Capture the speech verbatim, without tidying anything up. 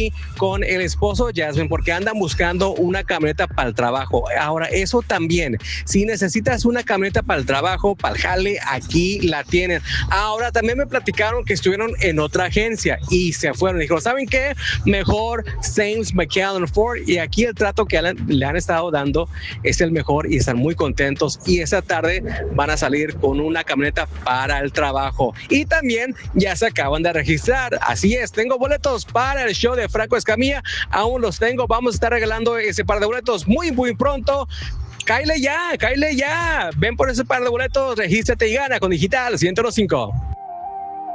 con el esposo Jasmine porque andan buscando una camioneta para el trabajo. Ahora, eso también, si necesitas una camioneta para el trabajo, para el jale, aquí la tienen. Ahora, también me platicaron que estuvieron en otra agencia y se fueron. Dijeron, ¿saben qué? Mejor Sames McAllen Ford, y aquí el trato que le han estado dando es el mejor y están muy contentos, y esta tarde van a salir con una camioneta para el trabajo y también ya se acaban de registrar. Así es, tengo boletos para el show de Franco Escamilla, aún los tengo, vamos a estar regalando ese par de boletos muy muy pronto. Cáile ya, cáile ya, ven por ese par de boletos, regístrate y gana con Digital ciento cinco.